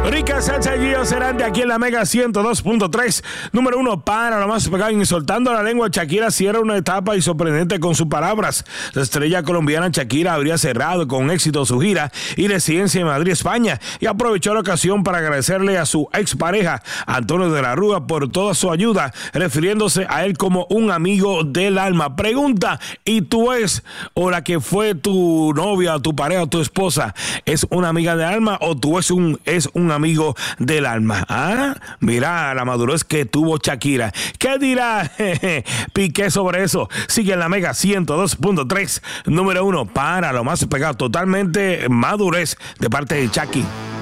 Rica Salsa y Gio serán de aquí en la Mega 102.3. Número 1 para lo más pegado y soltando la lengua. Shakira cierra una etapa y sorprendente con sus palabras. La estrella colombiana Shakira habría cerrado con éxito su gira y residencia en Madrid, España, y aprovechó la ocasión para agradecerle a su expareja Antonio de la Rúa por toda su ayuda, refiriéndose a él como un amigo del alma. Pregunta: ¿y tú es o la que fue tu novia, tu pareja, tu esposa, es una amiga del alma o tú es un amigo del alma? Mira la madurez que tuvo Shakira. ¿Qué dirá Piqué sobre eso? Sigue en la Mega 102.3. Número 1 para lo más pegado. Totalmente madurez de parte de Shakira.